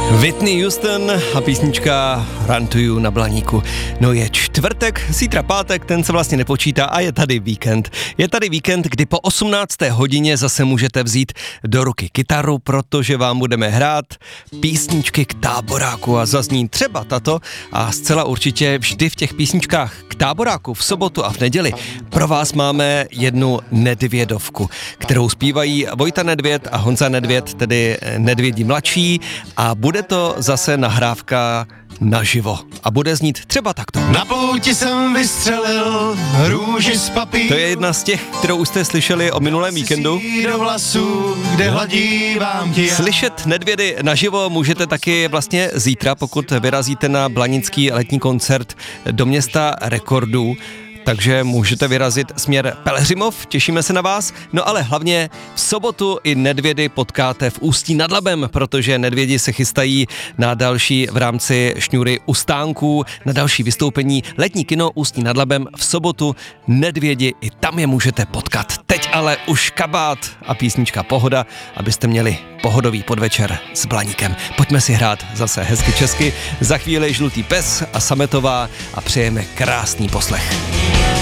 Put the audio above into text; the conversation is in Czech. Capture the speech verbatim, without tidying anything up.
Whitney Houston a písnička Run to You na Blaníku. No je čtvrtek, zítra pátek, ten se vlastně nepočítá a je tady víkend. Je tady víkend, kdy po osmnácté hodině zase můžete vzít do ruky kytaru, protože vám budeme hrát písničky k táboráku a zazní třeba tato a zcela určitě vždy v těch písničkách k táboráku v sobotu a v neděli pro vás máme jednu nedvědovku, kterou zpívají Vojta Nedvěd a Honza Nedvěd, tedy Nedvědi mladší, a bude to zase nahrávka naživo. A bude znít třeba takto. Na pouti jsem vystřelil růži z papíru. To je jedna z těch, kterou už jste slyšeli o minulém víkendu. Do vlasů, kde hladí vám ti já. Slyšet Nedvědy naživo můžete taky vlastně zítra, pokud vyrazíte na blanický letní koncert do města rekordů. Takže můžete vyrazit směr Pelhřimov, těšíme se na vás, no ale hlavně v sobotu i Nedvědy potkáte v Ústí nad Labem, protože Nedvědi se chystají na další v rámci šňůry u stánků, na další vystoupení letní kino Ústí nad Labem v sobotu Nedvědi, i tam je můžete potkat. Teď ale už kabát a písnička Pohoda, abyste měli pohodový podvečer s Blaníkem. Pojďme si hrát zase hezky česky, za chvíli Žlutý pes a Sametová a přejeme krásný poslech.